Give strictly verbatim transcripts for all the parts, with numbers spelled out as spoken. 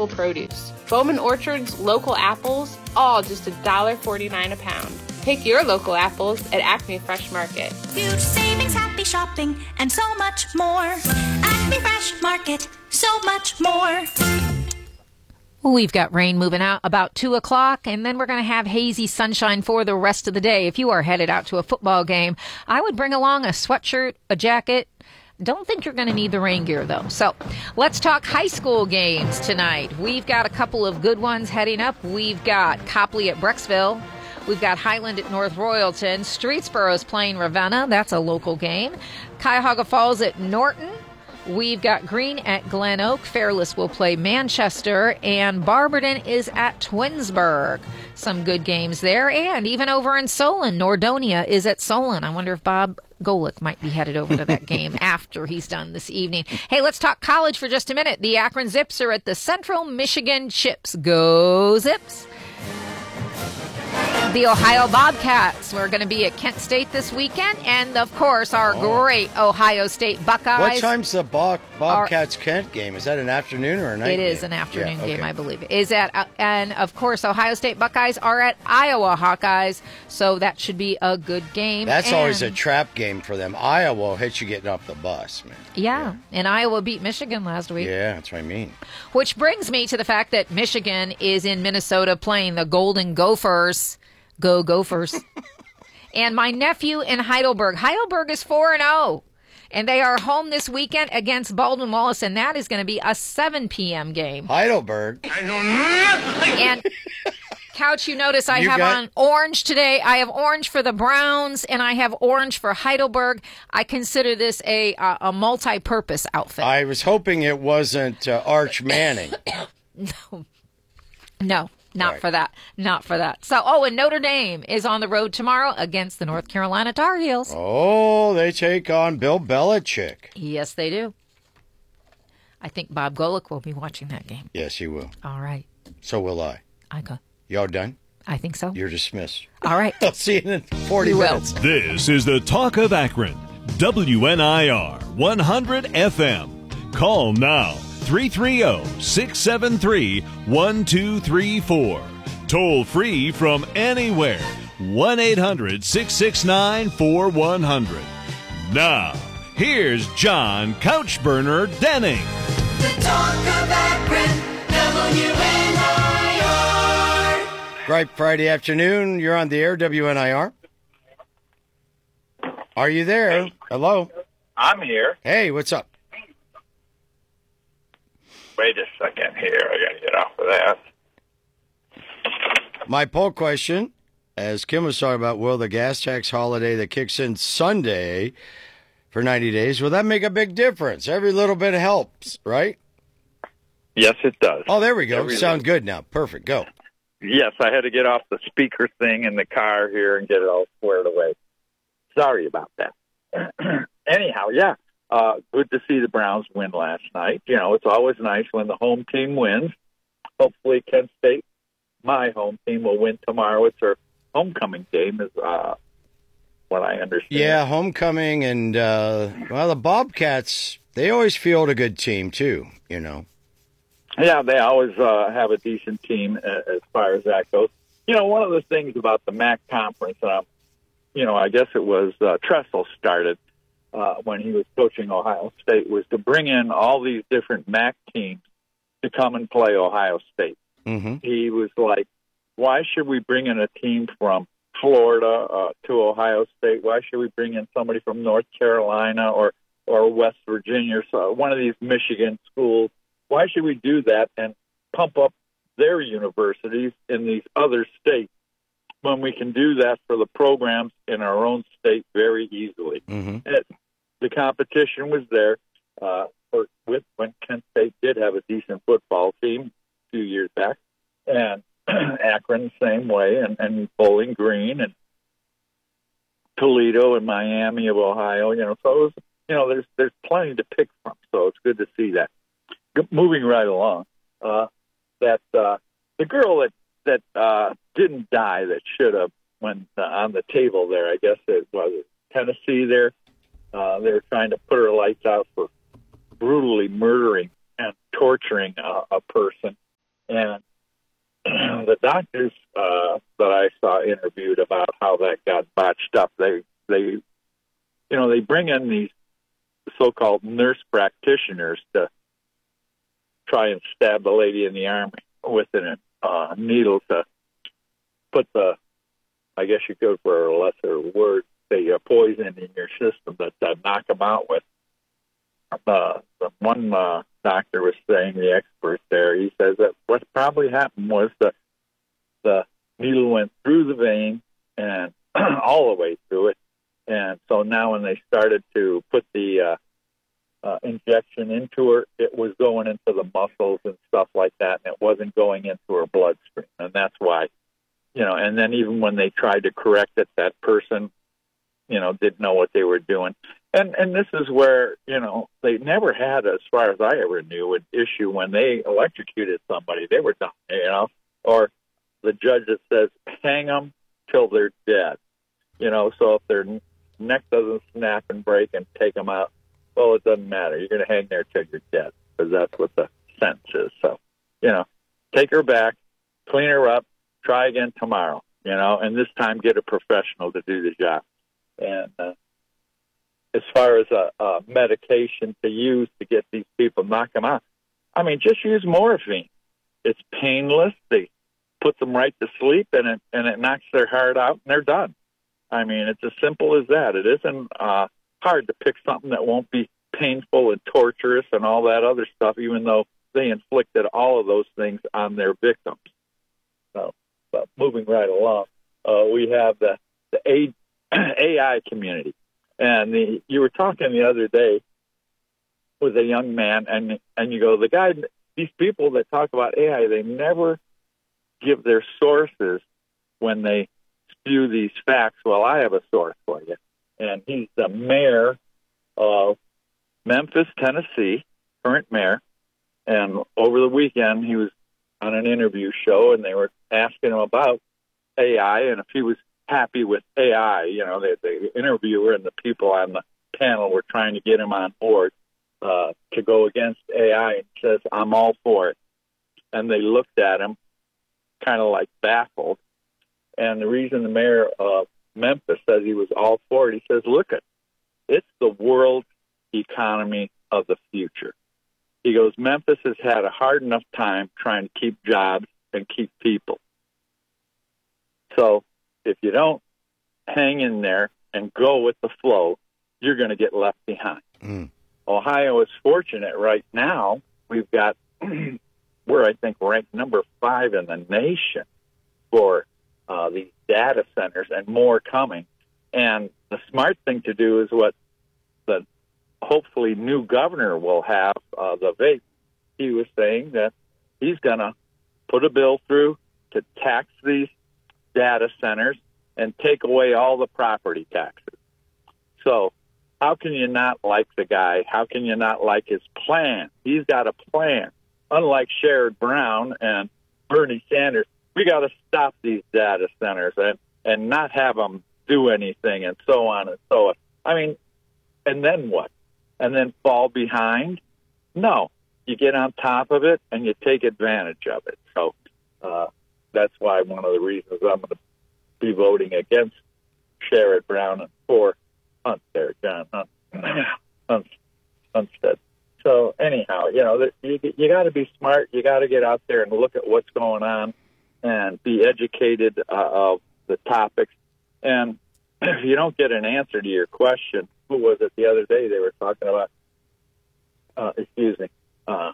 local produce. Bowman Orchard's local apples, all just one dollar forty-nine a pound. Pick your local apples at Acme Fresh Market. Huge savings, happy shopping, and so much more. Acme Fresh Market, so much more. We've got rain moving out about two o'clock, and then we're going to have hazy sunshine for the rest of the day. If you are headed out to a football game, I would bring along a sweatshirt, a jacket. Don't think you're going to need the rain gear, though. So let's talk high school games tonight. We've got a couple of good ones heading up. We've got Copley at Brecksville. We've got Highland at North Royalton. Streetsboro's playing Ravenna. That's a local game. Cuyahoga Falls at Norton. We've got Green at Glen Oak. Fairless will play Manchester. And Barberton is at Twinsburg. Some good games there. And even over in Solon, Nordonia is at Solon. I wonder if Bob Golick might be headed over to that game after he's done this evening. Hey, let's talk college for just a minute. The Akron Zips are at the Central Michigan Chips. Go Zips! The Ohio Bobcats were going to be at Kent State this weekend, and of course our oh. great Ohio State Buckeyes. What time's the Bob, Bobcats are, Kent game? Is that an afternoon or a night It game? is an afternoon yeah, okay. game, I believe. Is at uh, and of course Ohio State Buckeyes are at Iowa Hawkeyes, so that should be a good game. That's and, always a trap game for them. Iowa will hit you getting off the bus, man. Yeah, yeah, and Iowa beat Michigan last week. Yeah, that's what I mean. Which brings me to the fact that Michigan is in Minnesota playing the Golden Gophers. Go Gophers. And my nephew in Heidelberg. Heidelberg is four and oh. And they are home this weekend against Baldwin Wallace, and that is going to be a seven p.m. game. Heidelberg. And, Couch, you notice I you have got... on orange today. I have orange for the Browns, and I have orange for Heidelberg. I consider this a, a, a multi-purpose outfit. I was hoping it wasn't uh, Arch Manning. No. No. Not right. for that. Not for that. So, oh, and Notre Dame is on the road tomorrow against the North Carolina Tar Heels. Oh, they take on Bill Belichick. Yes, they do. I think Bob Golick will be watching that game. Yes, he will. All right. So will I. I go. Y'all done? I think so. You're dismissed. All right. I'll see you in forty you minutes. Will. This is the Talk of Akron. W N I R one hundred F M. Call now. three three zero, six seven three, one two three four. Toll free from anywhere. one eight hundred, six six nine, four one zero zero. Now, here's John Couchburner Denning. The Talk of Akron, W N I R. Right, Friday afternoon. You're on the air, W N I R. Are you there? Hey. Hello? I'm here. Hey, what's up? Wait a second here. I got to get off of that. My poll question, as Kim was talking about, will the gas tax holiday that kicks in Sunday for ninety days, will that make a big difference? Every little bit helps, right? Yes, it does. Oh, there we go. Every Sound little. good now. Perfect. Go. Yes, I had to get off the speaker thing in the car here and get it all squared away. Sorry about that. Anyhow, yeah. Uh, good to see the Browns win last night. You know, it's always nice when the home team wins. Hopefully, Kent State, my home team, will win tomorrow. It's their homecoming game, is uh, what I understand. Yeah, homecoming, and, uh, well, the Bobcats, they always field a good team, too, you know. Yeah, they always uh, have a decent team uh, as far as that goes. You know, one of the things about the M A C conference, uh, you know, I guess it was uh, Tressel started, Uh, when he was coaching Ohio State, was to bring in all these different M A C teams to come and play Ohio State. Mm-hmm. He was like, why should we bring in a team from Florida uh, to Ohio State? Why should we bring in somebody from North Carolina or, or West Virginia or so, one of these Michigan schools? Why should we do that and pump up their universities in these other states when we can do that for the programs in our own state very easily? Mm-hmm. It, the competition was there uh, for, with when Kent State did have a decent football team a few years back, and Akron the same way, and, and Bowling Green and Toledo and Miami of Ohio. You know, so it was, you know, there's there's plenty to pick from. So it's good to see that. Moving right along, uh, that uh, the girl that that uh, didn't die that should have when uh, on the table there, I guess it was Tennessee there. Uh, they were trying to put her lights out for brutally murdering and torturing a, a person. And the doctors uh, that I saw interviewed about how that got botched up, they, they, you know, they bring in these so-called nurse practitioners to try and stab the lady in the arm with a uh, needle to put the, I guess you could, for a lesser word, the uh, poison in your system that uh, knock them out with. Uh, the one uh, doctor was saying, the expert there, he says that what probably happened was the the needle went through the vein and all the way through it. And so now when they started to put the uh, uh, injection into her, it was going into the muscles and stuff like that, and it wasn't going into her bloodstream. And that's why, you know, and then even when they tried to correct it, that person, you know, didn't know what they were doing. And and this is where, you know, they never had, as far as I ever knew, an issue when they electrocuted somebody. They were done, you know, or the judge that says, hang them till they're dead. You know, so if their neck doesn't snap and break and take them out, well, it doesn't matter. You're going to hang there till you're dead, because that's what the sentence is. So, you know, take her back, clean her up, try again tomorrow, you know, and this time get a professional to do the job. And uh, as far as a, a medication to use to get these people, knock them out, I mean, just use morphine. It's painless. They put them right to sleep, and it, and it knocks their heart out, and they're done. I mean, it's as simple as that. It isn't uh, hard to pick something that won't be painful and torturous and all that other stuff, even though they inflicted all of those things on their victims. So, but moving right along, uh, we have the, the A, A I community. And the, you were talking the other day with a young man, and, and you go, the guy, these people that talk about A I, they never give their sources when they spew these facts. Well, I have a source for you. And he's the mayor of Memphis, Tennessee, current mayor. And over the weekend, he was on an interview show, and they were asking him about A I and if he was happy with A I. You know, the, the interviewer and the people on the panel were trying to get him on board uh, to go against A I. And he says, I'm all for it. And they looked at him kind of like baffled. And the reason the mayor of Memphis says he was all for it, he says, look, it, it's the world economy of the future. He goes, Memphis has had a hard enough time trying to keep jobs and keep people. So if you don't hang in there and go with the flow, you're going to get left behind. Mm. Ohio is fortunate right now. We've got, we're, I think, ranked number five in the nation for uh, these data centers, and more coming. And the smart thing to do is what the hopefully new governor will have, uh, the vape. He was saying that he's going to put a bill through to tax these data centers and take away all the property taxes. So how can you not like the guy? How can you not like his plan? He's got a plan. Unlike Sherrod Brown and Bernie Sanders, we got to stop these data centers and, and not have them do anything, and so on and so on. I mean, and then what? And then fall behind? No. You get on top of it, and you take advantage of it. So uh, that's why one of the reasons I'm going to be voting against Sherrod Brown and for Hunt there, John Hunt, Hunt, Hunstead. So anyhow, you know, you, you got to be smart. You got to get out there and look at what's going on and be educated uh, of the topics. And if you don't get an answer to your question, who was it the other day they were talking about, uh, excuse me, uh,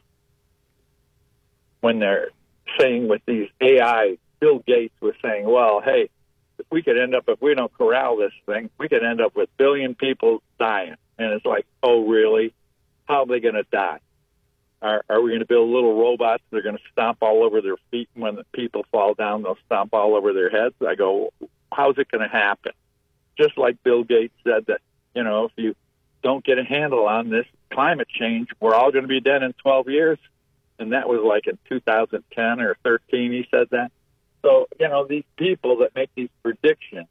when they're saying with these A I, Bill Gates was saying, well, hey, if we could end up, if we don't corral this thing, we could end up with a billion people dying. And it's like, oh, really? How are they going to die? Are, are we going to build little robots that are going to stomp all over their feet, and when the people fall down, they'll stomp all over their heads? I go, how's it going to happen? Just like Bill Gates said that, you know, if you don't get a handle on this climate change, we're all going to be dead in twelve years. And that was like in two thousand ten or thirteen, he said that. So, you know, these people that make these predictions,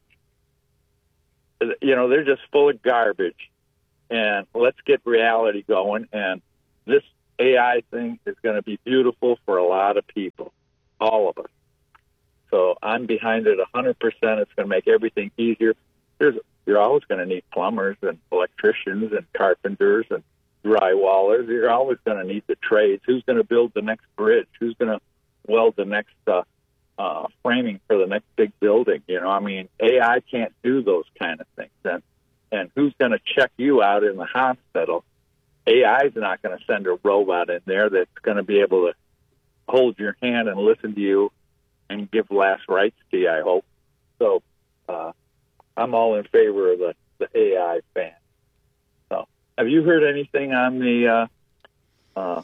you know, they're just full of garbage. And let's get reality going. And this A I thing is going to be beautiful for a lot of people. all of us. So I'm behind it one hundred percent. It's going to make everything easier. There's, you're always going to need plumbers and electricians and carpenters and drywallers. You're always going to need the trades. Who's going to build the next bridge? Who's going to weld the next uh, uh, framing for the next big building? You know, I mean, A I can't do those kind of things. And, and who's going to check you out in the hospital? A I is not going to send a robot in there that's going to be able to hold your hand and listen to you and give last rites to you, I hope. So uh, I'm all in favor of the, the A I ban. So have you heard anything on the uh, uh,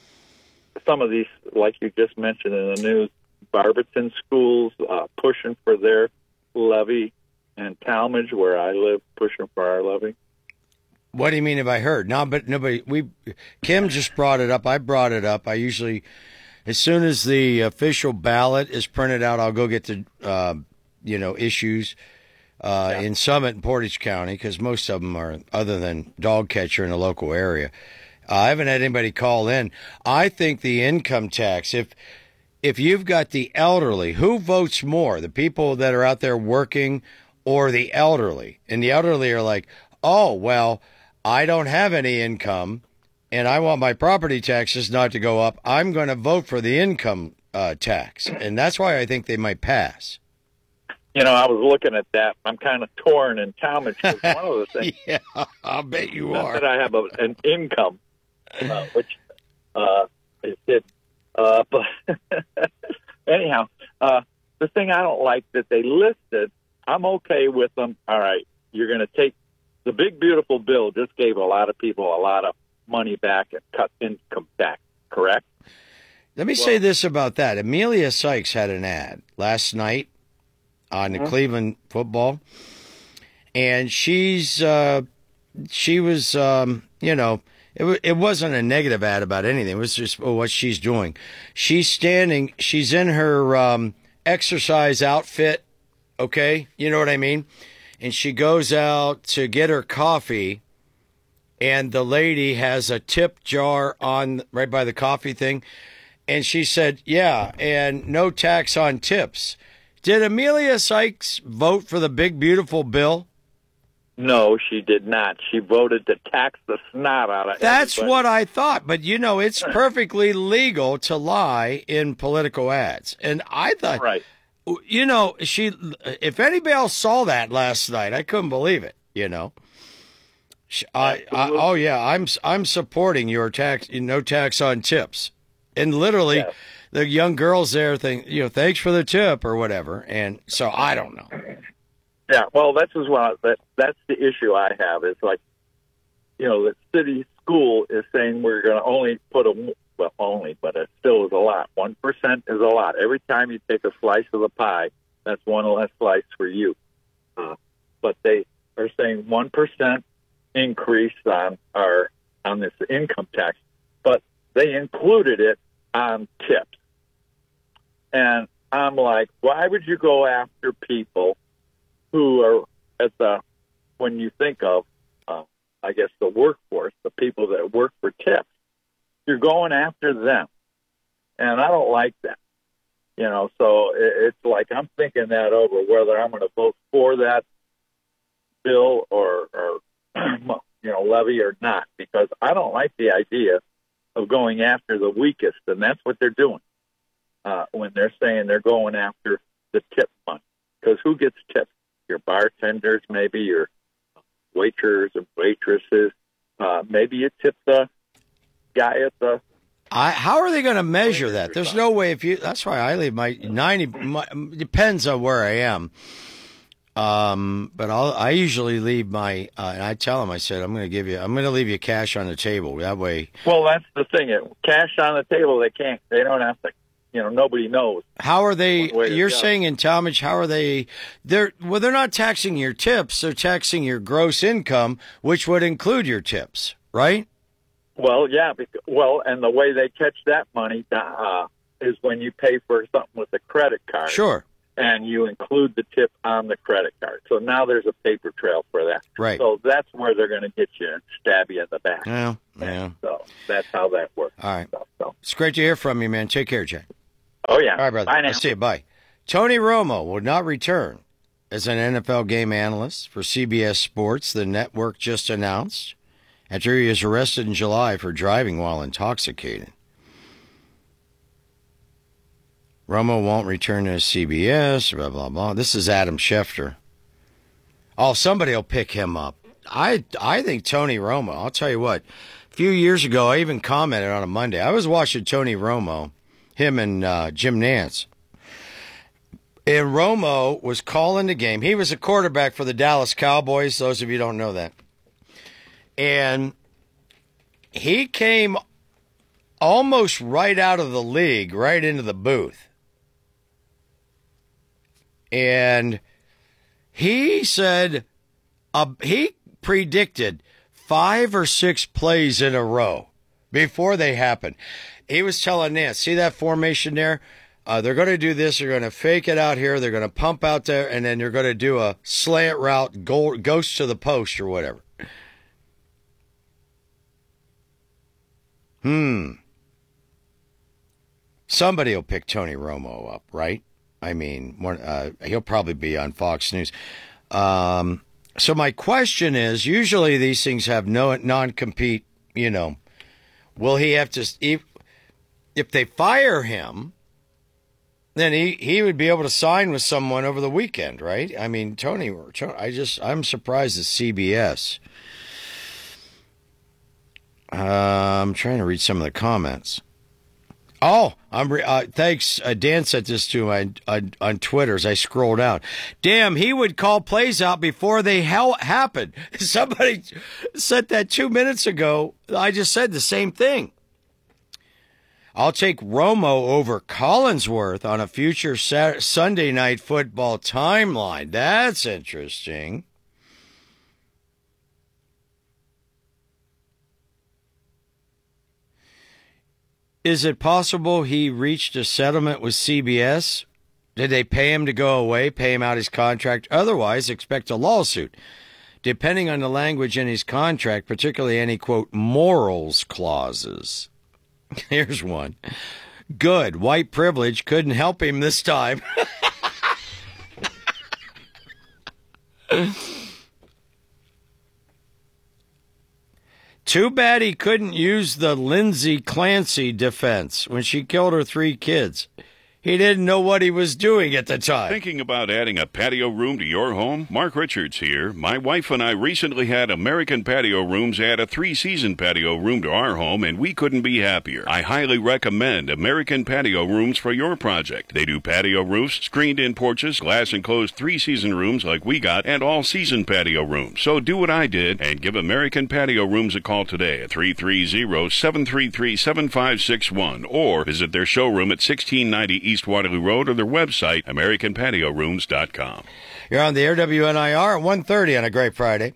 some of these, like you just mentioned in the news, Barberton schools uh, pushing for their levy, and Talmadge, where I live, pushing for our levy? What do you mean have I heard? No, but nobody. We Kim just brought it up. I brought it up. I usually, as soon as the official ballot is printed out, I'll go get the, uh, you know, issues uh, yeah. in Summit and Portage County, because most of them are, other than dog catcher in the local area. Uh, I haven't had anybody call in. I think the income tax, if if you've got the elderly, who votes more, the people that are out there working or the elderly? And the elderly are like, oh, well, I don't have any income, and I want my property taxes not to go up. I'm going to vote for the income uh, tax, and that's why I think they might pass. You know, I was looking at that. I'm kind of torn in Talmadge because one of the things. Yeah, I'll bet you not are. That I have a, an income, uh, which uh, is it. Uh, but anyhow, uh, the thing I don't like that they listed, I'm okay with them. All right, you're going to take. The big, beautiful bill just gave a lot of people a lot of money back and cut income tax, correct? Let me well, say this about that. Amelia Sykes had an ad last night on the uh-huh. Cleveland football, and she's uh, she was, um, you know, it, w- it wasn't a negative ad about anything. It was just oh, what she's doing. She's standing, she's in her um, exercise outfit, okay? You know what I mean? And she goes out to get her coffee, and the lady has a tip jar on right by the coffee thing. And she said, yeah, and no tax on tips. Did Amelia Sykes vote for the big, beautiful bill? No, she did not. She voted to tax the snot out of That's everybody. what I thought. But, you know, it's perfectly legal to lie in political ads. And I thought... Right. You know, she. If anybody else saw that last night, I couldn't believe it. You know, she, I, I. Oh yeah, I'm. I'm supporting your tax. No tax on tips, and literally, yeah. the young girls there think, you know, thanks for the tip or whatever. And so I don't know. Yeah, well, that's as well. That that's the issue I have. Is like, you know, the city school is saying we're going to only put a. Well, only, but it still is a lot. One percent is a lot. Every time you take a slice of the pie, that's one less slice for you. Uh, but they are saying one percent increase on our on this income tax, but they included it on tips. And I'm like, why would you go after people who are at the when you think of, uh, I guess, the workforce, the people that work for tips? You're going after them, and I don't like that. You know, so it's like I'm thinking that over whether I'm going to vote for that bill or, or you know, levy or not, because I don't like the idea of going after the weakest, and that's what they're doing uh, when they're saying they're going after the tip money. Because who gets tips? Your bartenders, maybe your waiters and waitresses. Uh, maybe you tip the guy at the. I, how are they going to measure that? There's no way. If you, that's why I leave my ninety. My, depends on where I am. Um, but I'll, I usually leave my. Uh, and I tell them, I said, I'm going to give you. I'm going to leave you cash on the table. That way. Well, that's the thing. It, cash on the table. They can't. They don't have to. You know, nobody knows. How are they? You're saying in Talmadge, how are they? They're well. They're not taxing your tips. They're taxing your gross income, which would include your tips, right? Well, yeah. Because, well, and the way they catch that money uh, is when you pay for something with a credit card. Sure. And you include the tip on the credit card. So now there's a paper trail for that. Right. So that's where they're going to get you and stab you in the back. Yeah. Yeah. So that's how that works. All right. So, so. It's great to hear from you, man. Take care, Jack. Oh, yeah. All right, brother. Bye now. I see you. Bye. Tony Romo will not return as an N F L game analyst for C B S Sports, the network just announced, after he was arrested in July for driving while intoxicated. Romo won't return to C B S, blah, blah, blah. This is Adam Schefter. Oh, somebody will pick him up. I, I think Tony Romo, I'll tell you what, a few years ago, I even commented on a Monday. I was watching Tony Romo, him and uh, Jim Nantz. And Romo was calling the game. He was a quarterback for the Dallas Cowboys, those of you who don't know that. And he came almost right out of the league, right into the booth. And he said, uh, he predicted five or six plays in a row before they happened. He was telling Nance, see that formation there? Uh, they're going to do this. They're going to fake it out here. They're going to pump out there, and then they're going to do a slant route, go, ghost to the post or whatever. Hmm. Somebody will pick Tony Romo up, right? I mean, one, uh, he'll probably be on Fox News. Um, so my question is, usually these things have no non-compete, you know. Will he have to, if, if they fire him, then he, he would be able to sign with someone over the weekend, right? I mean, Tony, I just, I'm surprised at C B S. Uh, I'm trying to read some of the comments. Oh, I'm re- uh, thanks. Uh, Dan sent this to me on, on Twitter as I scroll down. Damn, he would call plays out before they hell happened. Somebody said that two minutes ago. I just said the same thing. I'll take Romo over Collinsworth on a future Saturday, Sunday night football timeline. That's interesting. Is it possible he reached a settlement with C B S? Did they pay him to go away, pay him out his contract? Otherwise, expect a lawsuit. Depending on the language in his contract, particularly any, quote, morals clauses. Here's one. Good. White privilege couldn't help him this time. Too bad he couldn't use the Lindsay Clancy defense when she killed her three kids. He didn't know what he was doing at the time. Thinking about adding a patio room to your home? Mark Richards here. My wife and I recently had American Patio Rooms add a three-season patio room to our home, and we couldn't be happier. I highly recommend American Patio Rooms for your project. They do patio roofs, screened-in porches, glass-enclosed three-season rooms like we got, and all-season patio rooms. So do what I did and give American Patio Rooms a call today at three three zero, seven three three, seven five six one or visit their showroom at sixteen ninety East East Waterloo Road or their website, american patio rooms dot com. You're on the air, W N I R, at one thirty on a great Friday.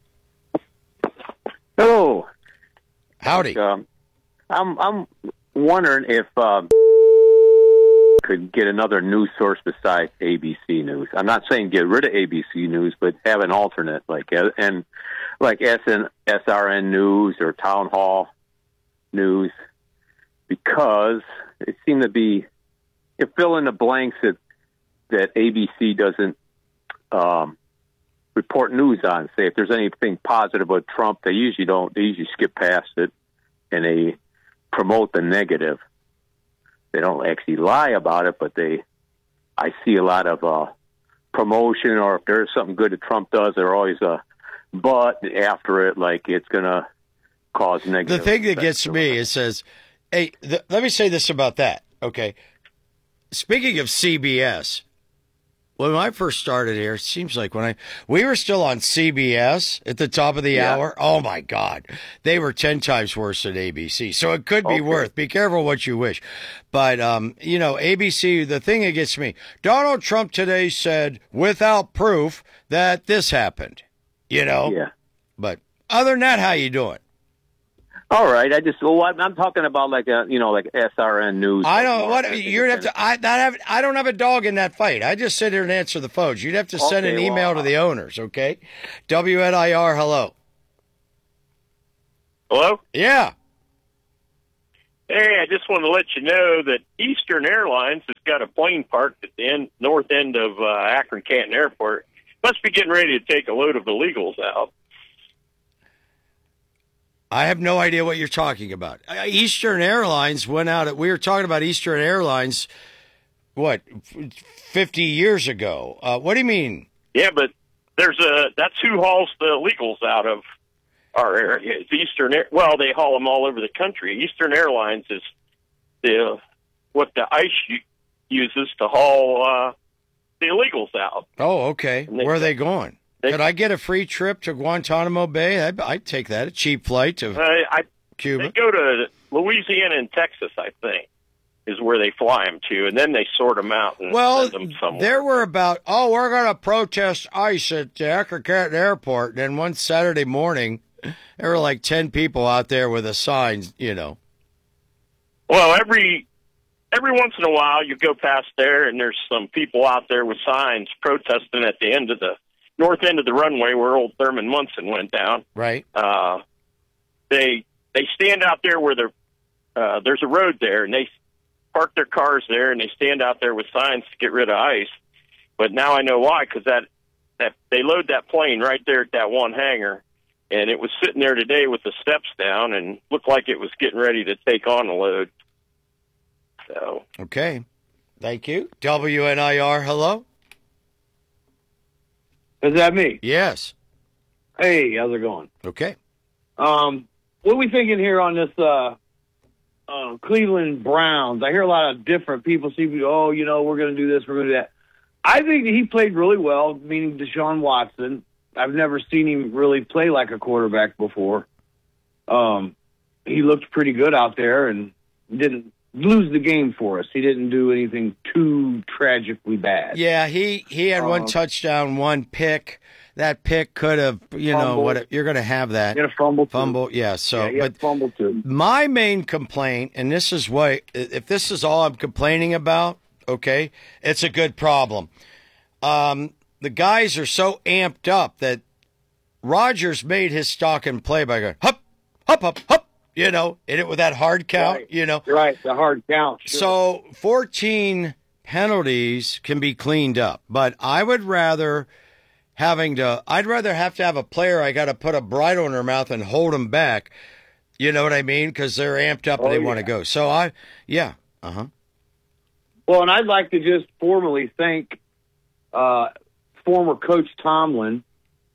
Hello. Howdy. Um, I'm I'm wondering if uh, could get another news source besides A B C News. I'm not saying get rid of A B C News, but have an alternate, like uh, and like S N, S R N News or Town Hall News, because it seemed to be you fill in the blanks that that A B C doesn't um, report news on. Say if there's anything positive about Trump, they usually don't. They usually skip past it and they promote the negative. They don't actually lie about it, but they. I see a lot of uh, promotion, or if there's something good that Trump does, they're always a uh, but after it, like it's gonna cause negative. The thing that gets me, it says, "Hey, th- let me say this about that." Okay. Speaking of C B S, when I first started here, it seems like when I we were still on C B S at the top of the yeah. hour. Oh my God, they were ten times worse than A B C. So it could be okay. worth. Be careful what you wish, but um, you know, A B C. The thing that gets me, Donald Trump today said without proof that this happened. You know, yeah. But other than that, how you doing? All right, I just well, I'm, I'm talking about like a you know like S R N News. I don't what you'd have to. I that have I don't have a dog in that fight. I just sit here and answer the phones. You'd have to send okay, an email well, to the owners. Okay, W N I R. Hello. Hello. Yeah. Hey, I just want to let you know that Eastern Airlines has got a plane parked at the end, north end of uh, Akron-Canton Airport. Must be getting ready to take a load of illegals out. I have no idea what you're talking about. Eastern Airlines went out. At, we were talking about Eastern Airlines, what, fifty years ago? Uh, what do you mean? Yeah, but there's a that's who hauls the illegals out of our area. It's Eastern Air. Well, they haul them all over the country. Eastern Airlines is the what the ICE uses to haul uh, the illegals out. Oh, okay. They, Where are they going? They, Could I get a free trip to Guantanamo Bay? I'd, I'd take that. A cheap flight to uh, I, Cuba. They go to Louisiana and Texas, I think, is where they fly them to, and then they sort them out and well, send them somewhere. There were about, oh, we're going to protest ICE at the Akron-Canton Airport. And then one Saturday morning, there were like ten people out there with a sign, you know. Well, every every once in a while you go past there, and there's some people out there with signs protesting at the end of the north end of the runway where old Thurman Munson went down. Right. Uh, they they stand out there where there uh, there's a road there, and they park their cars there, and they stand out there with signs to get rid of ICE. But now I know why, because that, that they load that plane right there at that one hangar, and it was sitting there today with the steps down and looked like it was getting ready to take on a load. So okay. Thank you. W N I R, hello? Is that me? Yes. Hey, how's it going? Okay. Um, what are we thinking here on this uh, uh, Cleveland Browns? I hear a lot of different people say, oh, you know, we're going to do this, we're going to do that. I think that he played really well, meaning Deshaun Watson. I've never seen him really play like a quarterback before. Um, he looked pretty good out there and didn't lose the game for us. He didn't do anything too tragically bad. Yeah, he, he had one Um, touchdown, one pick. That pick could have, you know, Fumble. what you're going to have that. He had a fumble, too. Fumble, yeah. So, Yeah, he had but a fumble, too. my main complaint, and this is what, if this is all I'm complaining about, okay, it's a good problem. Um, the guys are so amped up that Rodgers made his stock and play by going, hup, hup, hup, hup, you know, hit it with that hard count, Right. you know. Right, the hard count. Sure. So fourteen penalties can be cleaned up, but I would rather having to, I'd rather have to have a player I got to put a bridle in their mouth and hold them back. You know what I mean? Because they're amped up and Oh, they yeah. want to go. So I, yeah, uh huh. Well, and I'd like to just formally thank uh, former Coach Tomlin,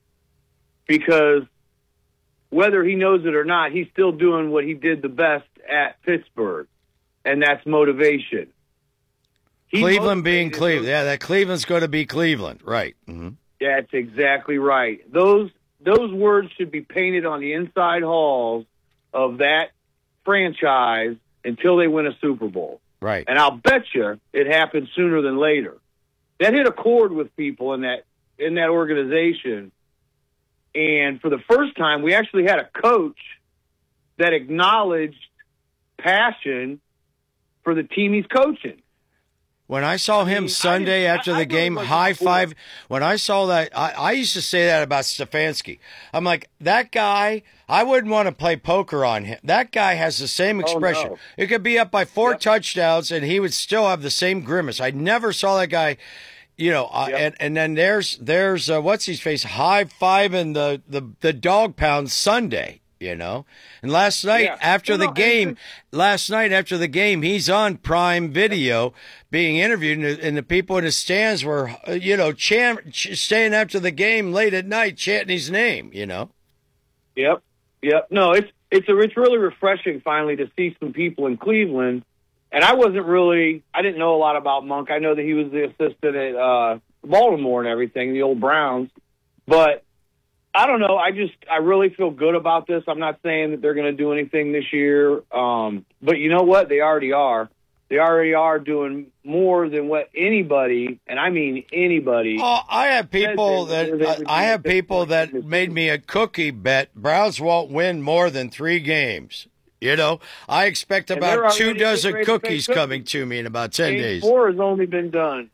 because whether he knows it or not, he's still doing what he did the best at Pittsburgh, and that's motivation. He Cleveland being motivated Cleveland. those- Yeah, that Cleveland's going to be Cleveland. Right. Mm-hmm. That's exactly right. Those those words should be painted on the inside halls of that franchise until they win a Super Bowl. Right. And I'll bet you it happens sooner than later. That hit a chord with people in that in that organization. And for the first time, we actually had a coach that acknowledged passion for the team he's coaching. When I saw him mean, Sunday I- after I the really game, wasn't high for five. it. When I saw that, I, I used to say that about Stefanski. I'm like, that guy, I wouldn't want to play poker on him. That guy has the same expression. Oh, no. It could be up by four Yep. touchdowns, and he would still have the same grimace. I never saw that guy, you know. Uh, Yep. and and then there's there's uh, what's his face high fiving the the the dog pound Sunday. You know, and last night Yeah. after Well, the no, game, and- last night after the game, he's on Prime Video being interviewed, and the, and the people in the stands were, uh, you know, chant, ch- staying after the game late at night, chanting his name. You know, Yep, yep. No, it's it's a, it's really refreshing finally to see some people in Cleveland. And I wasn't really, I didn't know a lot about Monk. I know that he was the assistant at uh, Baltimore and everything, the old Browns. But I don't know. I just, I really feel good about this. I'm not saying that they're going to do anything this year. Um, but you know what? They already are. They already are doing more than what anybody, and I mean anybody. oh, I have people Says they- that they uh, would I be have the people best that in this made me a cookie bet. Browns won't win more than three games. You know, I expect And they're about two already dozen getting ready to cookies bake coming cookies. to me in about ten Game days. four has only been done.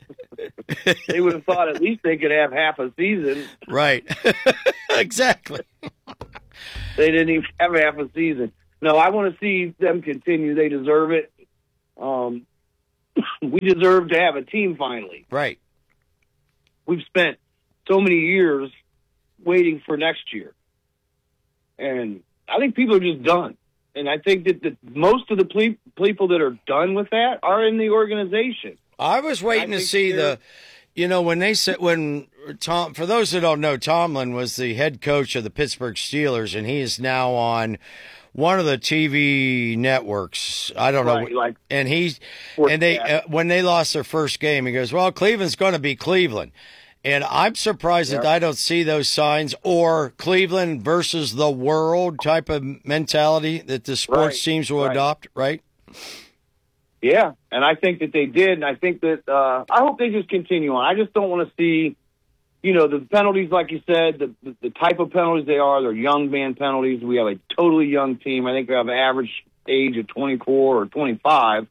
They would have thought at least they could have half a season. Right. Exactly. They didn't even have half a season. no, I want to see them continue. They deserve it. Um, we deserve to have a team finally. Right. We've spent so many years waiting for next year. And I think people are just done. And I think that the, most of the ple- people that are done with that are in the organization. I was waiting I to see the, you know, when they said, when Tom, for those that don't know, Tomlin was the head coach of the Pittsburgh Steelers, and he is now on one of the T V networks. I don't right, know. Like and he's, and they, uh, when they lost their first game, he goes, well, Cleveland's going to be Cleveland. And I'm surprised yep. that I don't see those signs, or Cleveland versus the world type of mentality that the sports right, teams will right. adopt, right? Yeah, and I think that they did, and I think that uh, I hope they just continue on. I just don't want to see, you know, the penalties, like you said, the, the the type of penalties they are. They're young man penalties. We have a totally young team. I think we have an average age of twenty-four or twenty-five.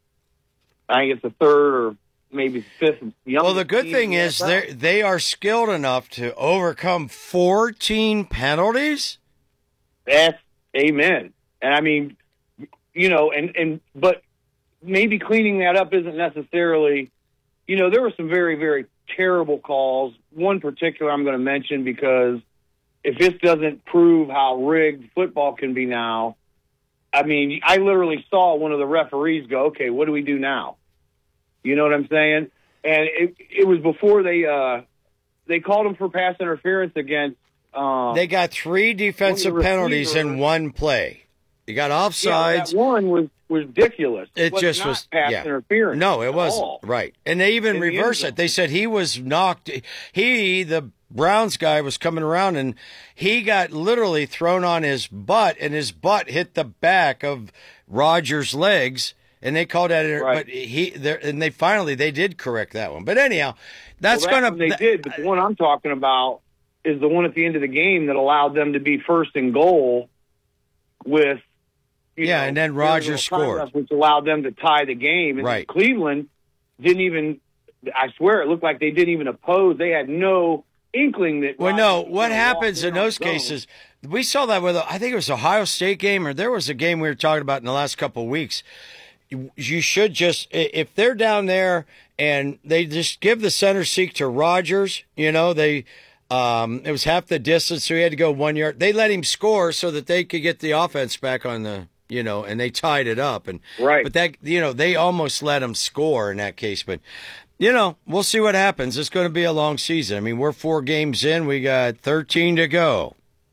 I think it's the third or maybe fifth. Well, the good thing is they they are skilled enough to overcome fourteen penalties. That's amen. And I mean, you know, and and but. Maybe cleaning that up isn't necessarily, you know, there were some very, very terrible calls. One particular I'm going to mention because if this doesn't prove how rigged football can be now, I mean, I literally saw one of the referees go, okay, what do we do now? You know what I'm saying? And it it was before they uh, they called him for pass interference against. Um, they got three defensive penalties in one play. You got offsides. Yeah, that one was ridiculous. It, it just not was pass yeah. interference. No, it wasn't. All. Right. And they even in reversed the it. They said he was knocked. He, the Browns guy, was coming around and he got literally thrown on his butt, and his butt hit the back of Rodgers' legs. And they called that, right. but he, and they finally, they did correct that one. But anyhow, that's well, that going to. They that, did, but the one I'm talking about is the one at the end of the game that allowed them to be first and goal with. You yeah, know, and then Rodgers scored. Left, which allowed them to tie the game. And right. Cleveland didn't even, I swear, it looked like they didn't even oppose. They had no inkling that. Well, Rodgers no, what happens in those cases, we saw that with, I think it was Ohio State game, or there was a game we were talking about in the last couple of weeks. You, you should just, if they're down there and they just give the center seat to Rodgers, you know, they, um, it was half the distance, so he had to go one yard. They let him score so that they could get the offense back on the, you know, and they tied it up. And right. But that, you know, they almost let him score in that case. But, you know, we'll see what happens. It's going to be a long season. I mean, we're four games in. We got thirteen to go.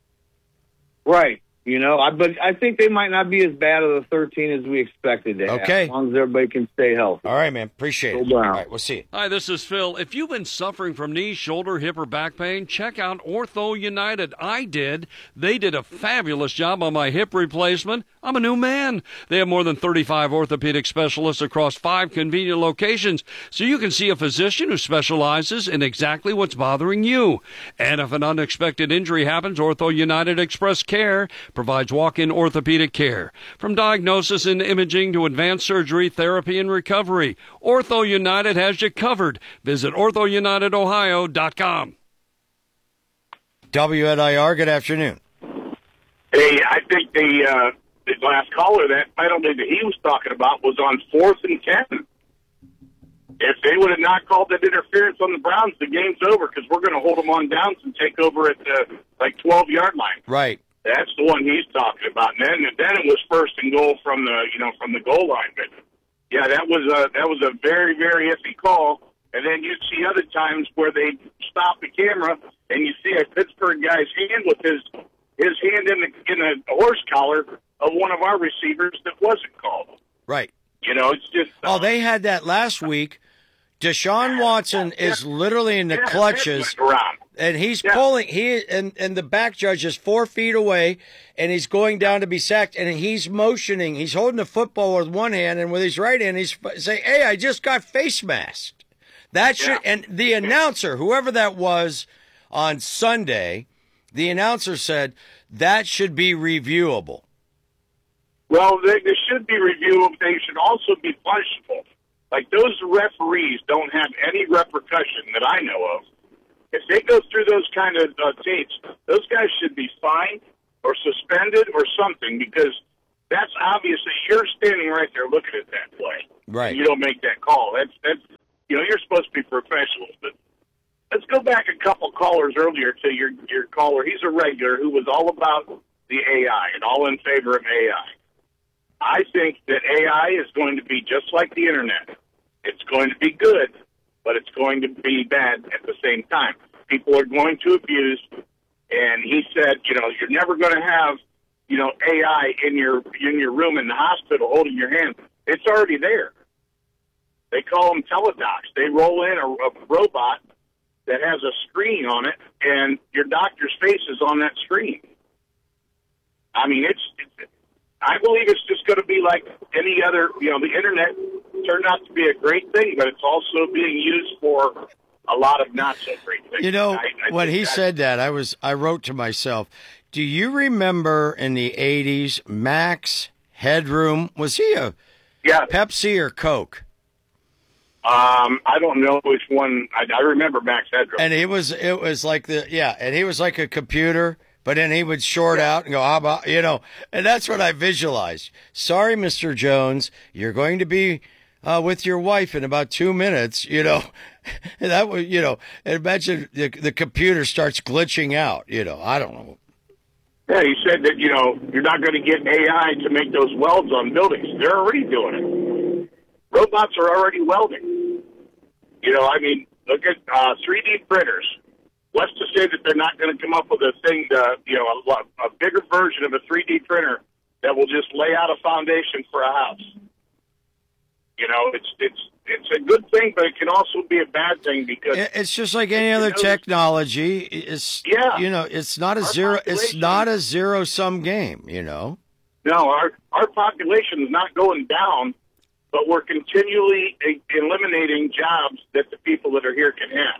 Right. You know, I, but I think they might not be as bad of the thirteen as we expected to have, okay. as long as everybody can stay healthy. All right, man. Appreciate Go it. Brown. All right, we'll see you. Hi, this is Phil. If you've been suffering from knee, shoulder, hip, or back pain, check out Ortho United. I did. They did a fabulous job on my hip replacement. I'm a new man. They have more than thirty-five orthopedic specialists across five convenient locations, so you can see a physician who specializes in exactly what's bothering you. And if an unexpected injury happens, Ortho United Express Care provides walk-in orthopedic care. From diagnosis and imaging to advanced surgery, therapy, and recovery, Ortho United has you covered. Visit ortho united ohio dot com. W N I R, good afternoon. Hey, I think the, uh, the last caller, that penalty that he was talking about was on fourth and ten. If they would have not called that interference on the Browns, the game's over because we're going to hold them on downs and take over at the like twelve-yard line. Right. That's the one he's talking about. And then, and then it was first and goal from the, you know, from the goal line. But yeah, that was a that was a very, very iffy call. And then you see other times where they stop the camera and you see a Pittsburgh guy's hand with his his hand in the in the horse collar of one of our receivers that wasn't called. Right. You know, it's just. Uh, oh, they had that last week. Deshaun Watson yeah, is literally in the yeah, clutches, and he's yeah. pulling. He and and the back judge is four feet away, and he's going down to be sacked, and he's motioning. He's holding the football with one hand, and with his right hand, he's saying, "Hey, I just got face masked." That should. Yeah. And the announcer, whoever that was, on Sunday, the announcer said that should be reviewable. Well, they, they should be reviewable. They should also be punishable. Like, those referees don't have any repercussion that I know of. If they go through those kind of uh, tapes, those guys should be fined or suspended or something because that's obviously you're standing right there looking at that play. Right. And you don't make that call. That's that's you know you're supposed to be professionals. But let's go back a couple callers earlier to your your caller. He's a regular who was all about the A I and all in favor of A I. I think that A I is going to be just like the internet. It's going to be good, but it's going to be bad at the same time. People are going to abuse. And he said, you know, you're never going to have, you know, A I in your in your room in the hospital holding your hand. It's already there. They call them teledocs. They roll in a, a robot that has a screen on it, and your doctor's face is on that screen. I mean, it's, it's I believe it's just going to be like any other, you know, the internet turned out to be a great thing, but it's also being used for a lot of not so great things. You know, I, I when he that, said that, I was I wrote to myself, do you remember in the eighties, Max Headroom, was he a yeah. Pepsi or Coke? Um, I don't know which one. I, I remember Max Headroom. And he was, it was like the, yeah, and he was like a computer, but then he would short yeah. out and go, how about, you know, and that's what I visualized. Sorry, Mister Jones, you're going to be uh, with your wife in about two minutes, you know. And that was, you know, and imagine the, the computer starts glitching out, you know, I don't know. Yeah, he said that, you know, you're not going to get A I to make those welds on buildings. They're already doing it. Robots are already welding. You know, I mean, look at uh, three D printers. What's to say that they're not going to come up with a thing, to, you know, a, a bigger version of a three D printer that will just lay out a foundation for a house? You know, it's it's it's a good thing, but it can also be a bad thing because it's just like any other technology. It's yeah, you know, it's not a our zero. It's not a zero sum game. You know. No, our our population is not going down, but we're continually eliminating jobs that the people that are here can have.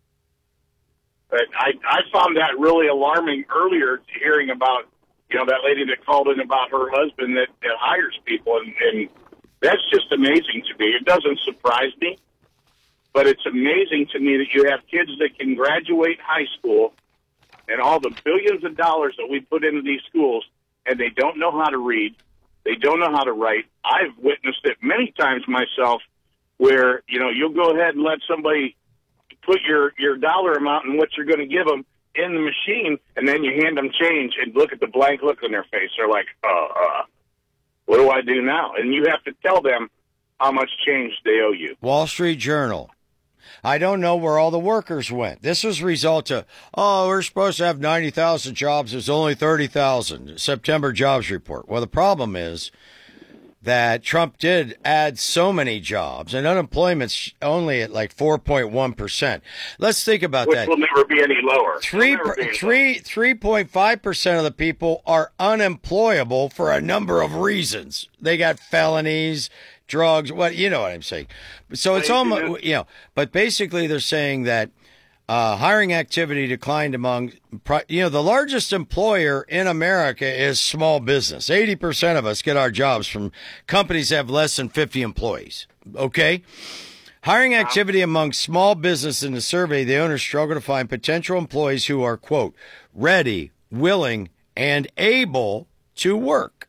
But I I found that really alarming earlier, hearing about you know that lady that called in about her husband that, that hires people and. and That's just amazing to me. It doesn't surprise me, but it's amazing to me that you have kids that can graduate high school and all the billions of dollars that we put into these schools, and they don't know how to read. They don't know how to write. I've witnessed it many times myself where, you know, you'll go ahead and let somebody put your, your dollar amount and what you're going to give them in the machine, and then you hand them change and look at the blank look on their face. They're like, uh, uh. What do I do now? And you have to tell them how much change they owe you. Wall Street Journal. I don't know where all the workers went. This was a result of, oh, we're supposed to have ninety thousand jobs. There's only thirty thousand. September jobs report. Well, the problem is that Trump did add so many jobs, and unemployment's only at like four point one percent. Let's think about Which that. Which will never be any lower. Three, three, three point five percent of the people are unemployable for a number of reasons. They got felonies, drugs, what, you know what I'm saying. So it's almost, you know, but basically they're saying that Uh, hiring activity declined among, you know, the largest employer in America is small business. eighty percent of us get our jobs from companies that have less than fifty employees. Okay? Hiring activity among small business in the survey, the owners struggle to find potential employees who are, quote, ready, willing, and able to work.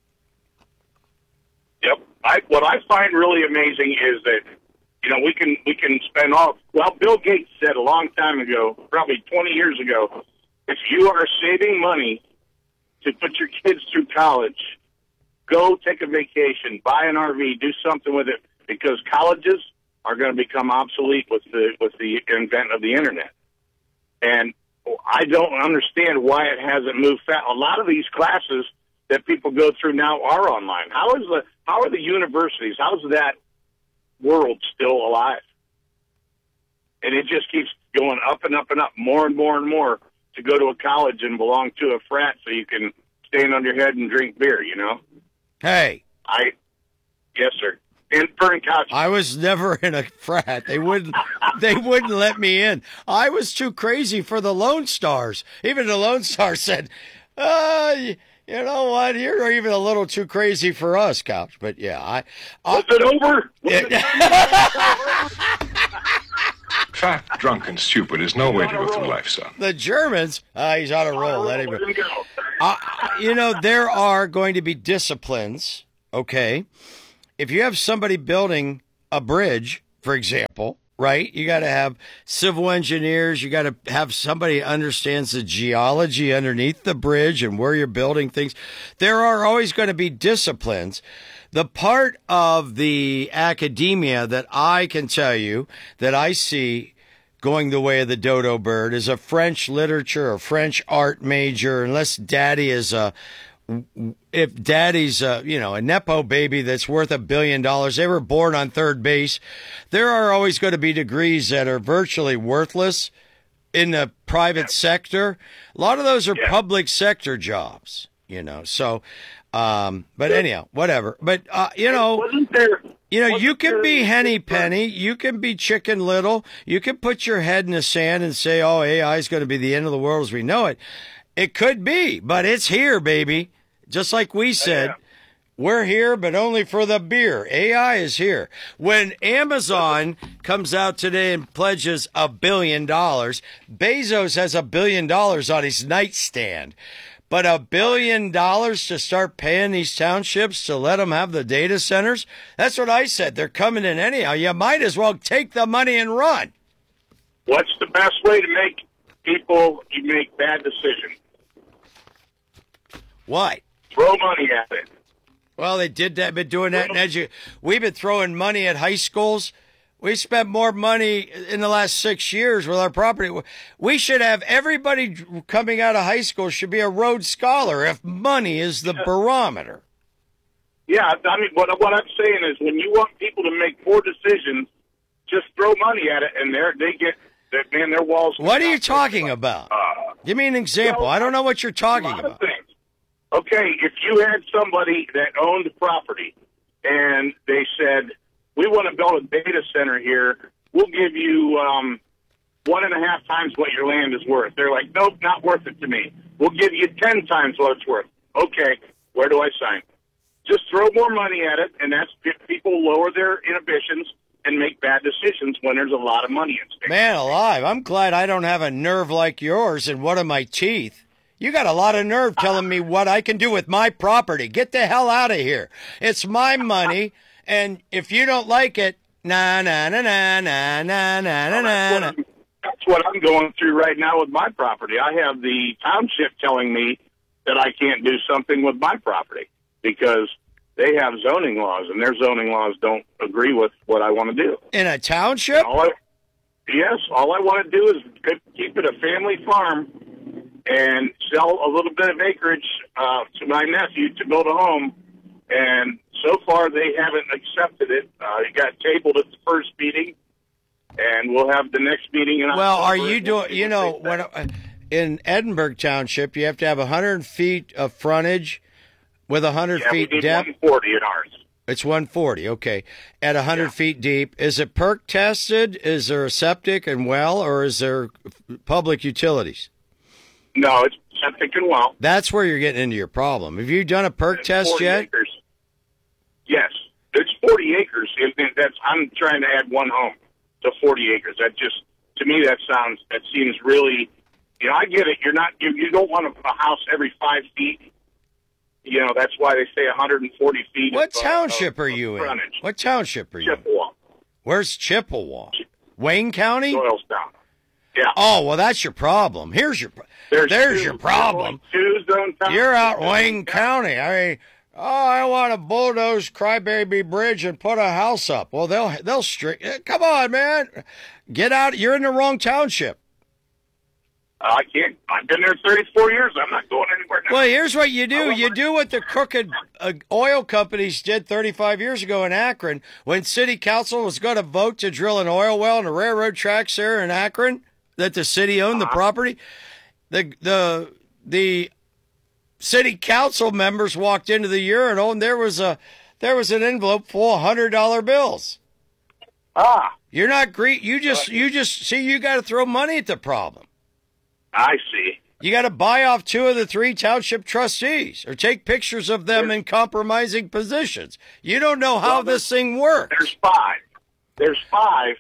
Yep. I, what I find really amazing is that You know, we can we can spend all. Well, Bill Gates said a long time ago, probably twenty years ago, if you are saving money to put your kids through college, go take a vacation, buy an R V, do something with it, because colleges are going to become obsolete with the with the invent of the internet. And I don't understand why it hasn't moved fast. A lot of these classes that people go through now are online. How is the how are the universities? How's that world still alive? And it just keeps going up and up and up, more and more and more, to go to a college and belong to a frat so you can stand on your head and drink beer, you know? Hey. I, yes, sir. In Fern Couch. I was never in a frat. They wouldn't, they wouldn't let me in. I was too crazy for the Lone Stars. Even the Lone Stars said, uh, you know what? You're even a little too crazy for us, Couch. But yeah, I. I Was it over? Was it, it Fat, drunk, and stupid is no way to go through life, son. The Germans, uh, he's on a roll. Let him go. uh, you know, there are going to be disciplines, okay? If you have somebody building a bridge, for example, right? You got to have civil engineers. You got to have somebody who understands the geology underneath the bridge and where you're building things. There are always going to be disciplines. The part of the academia that I can tell you that I see going the way of the dodo bird is a French literature or French art major, unless daddy is a, if daddy's a, you know, a Nepo baby that's worth a billion dollars, they were born on third base. There are always going to be degrees that are virtually worthless in the private sector. A lot of those are public sector jobs, you know, so, um, but anyhow, whatever. But, uh, you know, Wasn't there? you know, wasn't you can there- be Henny Penny. You can be Chicken Little. You can put your head in the sand and say, oh, A I is going to be the end of the world as we know it. It could be, but it's here, baby. Just like we said, we're here, but only for the beer. A I is here. When Amazon comes out today and pledges a billion dollars, Bezos has a billion dollars on his nightstand. But a billion dollars to start paying these townships to let them have the data centers? That's what I said. They're coming in anyhow. You might as well take the money and run. What's the best way to make people you make bad decisions? What? Throw money at it. Well, they did that, been doing that in edu. We've been throwing money at high schools. We spent more money in the last six years with our property. We should have everybody coming out of high school should be a Rhodes Scholar if money is the barometer. Yeah, I mean, what, what I'm saying is when you want people to make poor decisions, just throw money at it, and they're, they get, they, man, their walls. What are you talking about? Uh, Give me an example. I don't know what you're talking a lot about. of things. Okay, if you had somebody that owned property and they said, we want to build a data center here, we'll give you um, one and a half times what your land is worth. They're like, nope, not worth it to me. We'll give you ten times what it's worth. Okay, where do I sign? Just throw more money at it, and that's if people lower their inhibitions and make bad decisions when there's a lot of money at stake. Man alive, I'm glad I don't have a nerve like yours in one of my teeth. You got a lot of nerve telling me what I can do with my property. Get the hell out of here. It's my money, and if you don't like it, na na na na na na na na na. That's what I'm going through right now with my property. I have the township telling me that I can't do something with my property because they have zoning laws, and their zoning laws don't agree with what I want to do. In a township? All I, yes, all I want to do is keep it a family farm and sell a little bit of acreage uh, to my nephew to build a home. And so far, they haven't accepted it. Uh, it got tabled at the first meeting, and we'll have the next meeting in Well, October. are you doing, you know, when, in Edinburgh Township, you have to have one hundred feet of frontage with one hundred yeah, feet we did depth? one forty in ours. It's one forty, okay. At one hundred yeah. feet deep. Is it perk tested? Is there a septic and well, or is there public utilities? No, it's septic and well. That's where you're getting into your problem. Have you done a perk it's test yet? Acres. Yes, it's forty acres. It, it, that's I'm trying to add one home to forty acres. That just to me that sounds that seems really. You know, I get it. You're not you, you don't want a, a house every five feet. You know, that's why they say one hundred forty feet. What of, township uh, are you in? frontage. What township are you Chippewa. in? Where's Chippewa? Ch- Wayne County? Doylestown. Yeah. Oh, well, that's your problem. Here's your There's, there's two, your problem. Two zone You're out Wayne County. I mean, oh, I want to bulldoze Crybaby Bridge and put a house up. Well, they'll they'll strict. Come on, man, get out. You're in the wrong township. I can't. I've been there thirty-four years. I'm not going anywhere now. Well, here's what you do. You do what the crooked uh, oil companies did thirty-five years ago in Akron when city council was going to vote to drill an oil well on the railroad tracks there in Akron that the city owned uh-huh. the property. The the the city council members walked into the urinal and there was a there was an envelope full of hundred dollar bills. Ah, you're not great. You just you just see you got to throw money at the problem. I see. You got to buy off two of the three township trustees or take pictures of them there's, in compromising positions. You don't know how well, this thing works. There's five. There's five,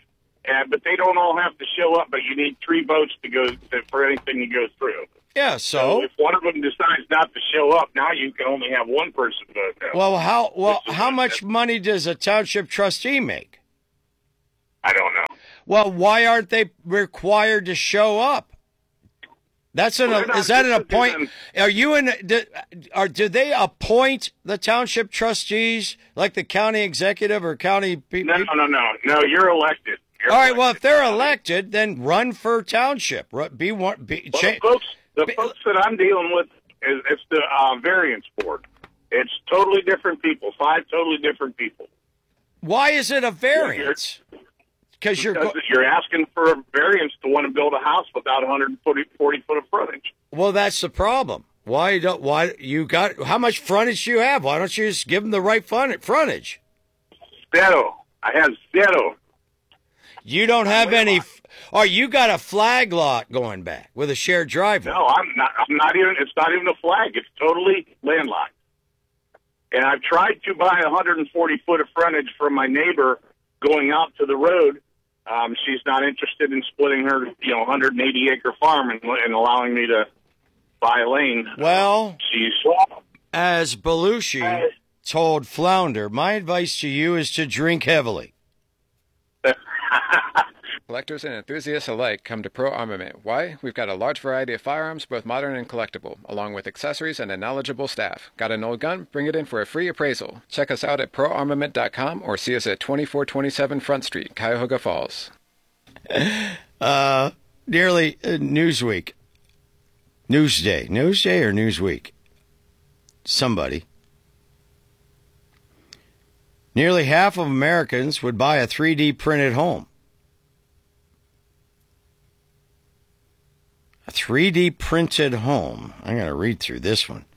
uh, but they don't all have to show up. But you need three votes to go to, for anything to go through. Yeah, so, so if one of them decides not to show up, now you can only have one person vote. Now. Well, how well how much money does a township trustee make? I don't know. Well, why aren't they required to show up? That's an well, is that an appoint? Are you in? Do, are do they appoint the township trustees like the county executive or county people? No, no, no, no. You're elected. You're All right. elected. Well, if they're elected, then run for township. Be one. Be, well, cha- the folks, the be, folks that I'm dealing with is it's the uh, variance board. It's totally different people. Five totally different people. Why is it a variance? Because you're go- you're asking for a variance to want to build a house without one hundred forty foot of frontage. Well, that's the problem. Why don't why you got how much frontage do you have? Why don't you just give them the right fron- frontage? Zero. I have zero. You don't have any. Or oh, you got a flag lot going back with a shared driveway. No, I'm not. I'm not even. It's not even a flag. It's totally landlocked. And I've tried to buy one hundred forty foot of frontage from my neighbor going out to the road. Um, she's not interested in splitting her, you know, one hundred eighty acre farm and, and allowing me to buy a lane. Well, she's as Belushi told Flounder, my advice to you is to drink heavily. Collectors and enthusiasts alike come to Pro Armament. Why? We've got a large variety of firearms, both modern and collectible, along with accessories and a knowledgeable staff. Got an old gun? Bring it in for a free appraisal. Check us out at pro armament dot com or see us at twenty-four twenty-seven Front Street, Cuyahoga Falls. Uh, nearly uh, Newsweek. Newsday. Newsday or Newsweek? Somebody. Nearly half of Americans would buy a three D printed home. A three D printed home. I'm going to read through this one.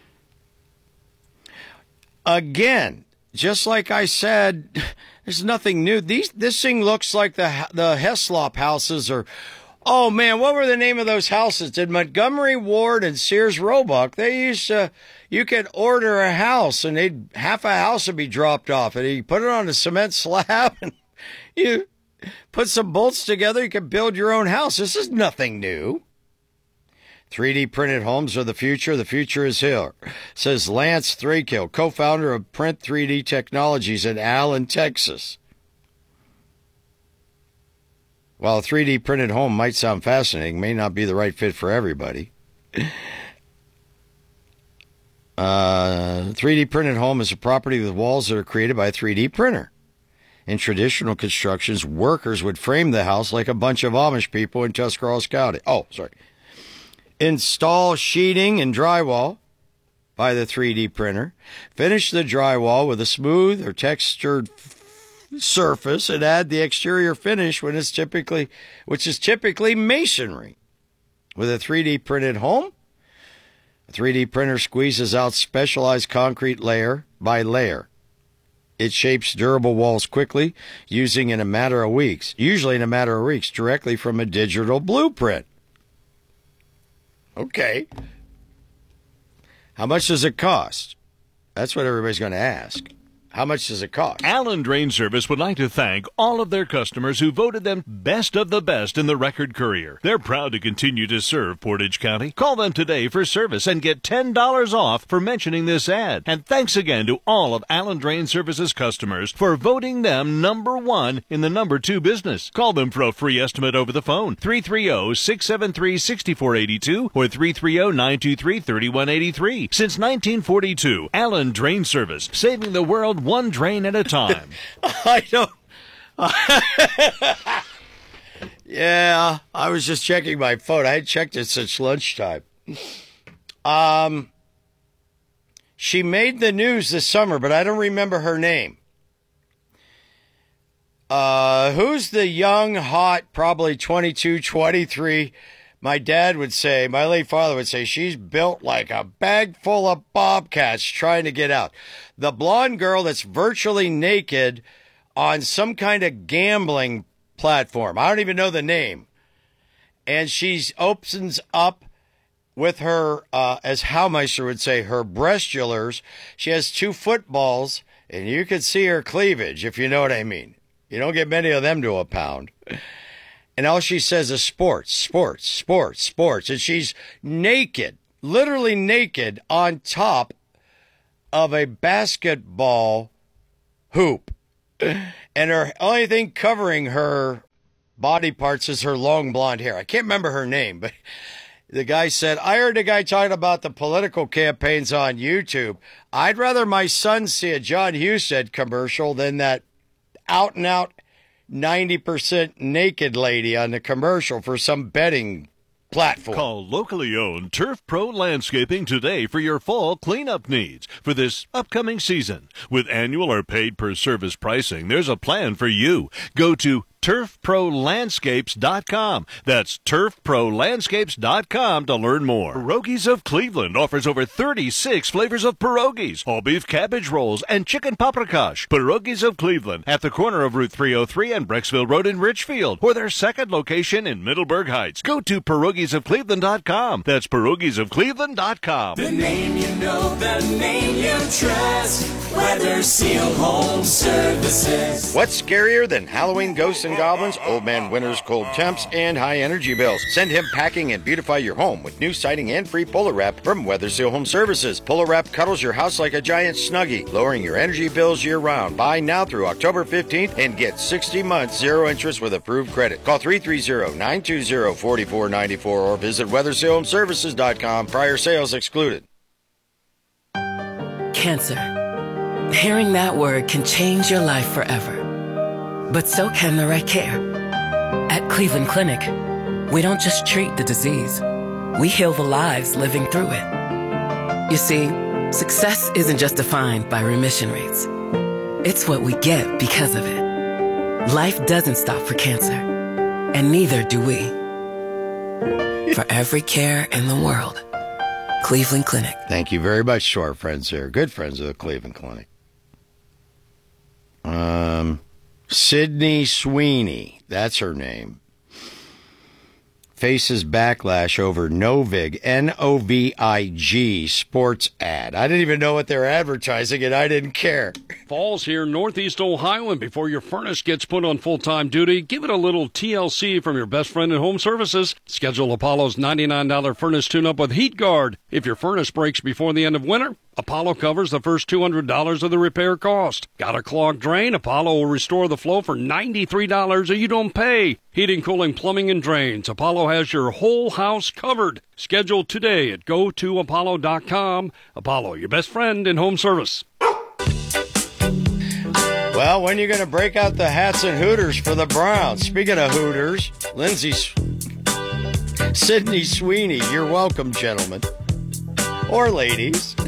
Again, just like I said, there's nothing new. These this thing looks like the the Heslop houses are. Oh man, what were the name of those houses? Did Montgomery Ward and Sears Roebuck? They used to. You could order a house and they'd half a house would be dropped off, and you put it on a cement slab and you put some bolts together. You could build your own house. This is nothing new. three D printed homes are the future. The future is here, says Lance Thrakill, co-founder of Print three D Technologies in Allen, Texas. While a three D printed home might sound fascinating, may not be the right fit for everybody. Uh, three D printed home is a property with walls that are created by a three D printer. In traditional constructions, workers would frame the house like a bunch of Amish people in Tuscarawas County. Oh, sorry. Install sheeting and drywall by the three D printer. Finish the drywall with a smooth or textured f- surface and add the exterior finish when it's typically, which is typically masonry. With a three D printed home, a three D printer squeezes out specialized concrete layer by layer. It shapes durable walls quickly, using in a matter of weeks, usually in a matter of weeks, directly from a digital blueprint. Okay. How much does it cost? That's what everybody's going to ask. How much does it cost? Allen Drain Service would like to thank all of their customers who voted them best of the best in the Record Courier. They're proud to continue to serve Portage County. Call them today for service and get ten dollars off for mentioning this ad. And thanks again to all of Allen Drain Service's customers for voting them number one in the number two business. Call them for a free estimate over the phone, three three zero, six seven three, six four eight two or three three zero, nine two three, three one eight three. Since nineteen forty-two, Allen Drain Service, saving the world one drain at a time. I don't. Yeah, I was just checking my phone. I had checked it since lunchtime. Um, she made the news this summer, but I don't remember her name. Uh, who's the young, hot, probably twenty-two, twenty-three? My dad would say, my late father would say, she's built like a bag full of bobcats trying to get out. The blonde girl that's virtually naked on some kind of gambling platform. I don't even know the name. And she opens up with her, uh, as Haumeister would say, her breastulars. She has two footballs, and you can see her cleavage, if you know what I mean. You don't get many of them to a pound. And all she says is sports, sports, sports, sports. And she's naked, literally naked, on top of a basketball hoop. And her only thing covering her body parts is her long blonde hair. I can't remember her name, but the guy said, I heard the guy talking about the political campaigns on YouTube. I'd rather my son see a John Husted commercial than that out and out ninety percent naked lady on the commercial for some betting platform. Call locally owned Turf Pro Landscaping today for your fall cleanup needs for this upcoming season. With annual or paid per service pricing, there's a plan for you. Go to turf pro landscapes dot com. That's turf pro landscapes dot com to learn more. Pierogies of Cleveland offers over thirty-six flavors of pierogies, all beef cabbage rolls, and chicken paprikash. Pierogies of Cleveland at the corner of Route three oh three and Brecksville Road in Richfield, or their second location in Middleburg Heights. Go to pierogies of cleveland dot com. That's pierogies of cleveland dot com. The name you know, the name you trust. Weather Seal Home Services. What's scarier than Halloween ghosts and goblins, old man winter's cold temps, and high energy bills? Send him packing and beautify your home with new siding and free Polar Wrap from Weather Seal Home Services. Polar Wrap cuddles your house like a giant Snuggie, lowering your energy bills year round. Buy now through October fifteenth and get sixty months zero interest with approved credit. Call three three zero, nine two zero, four four nine four or visit weather seal home services dot com. Prior sales excluded. Cancer. Hearing that word can change your life forever. But so can the right care. At Cleveland Clinic, we don't just treat the disease. We heal the lives living through it. You see, success isn't just defined by remission rates. It's what we get because of it. Life doesn't stop for cancer, and neither do we. For every care in the world, Cleveland Clinic. Thank you very much to our friends here. Good friends of the Cleveland Clinic. Um, Sydney Sweeney, that's her name, faces backlash over Novig, N O V I G, sports ad. I didn't even know what they're advertising, and I didn't care. Fall's here, Northeast Ohio, and before your furnace gets put on full-time duty, give it a little T L C from your best friend in home services. Schedule Apollo's ninety-nine dollars furnace tune-up with Heat Guard. If your furnace breaks before the end of winter, Apollo covers the first two hundred dollars of the repair cost. Got a clogged drain? Apollo will restore the flow for ninety-three dollars or you don't pay. Heating, cooling, plumbing, and drains. Apollo has your whole house covered. Schedule today at go to apollo dot com. Apollo, your best friend in home service. Well, when are you going to break out the hats and Hooters for the Browns? Speaking of Hooters, Lindsay, Sydney Sweeney, you're welcome, gentlemen. Or ladies.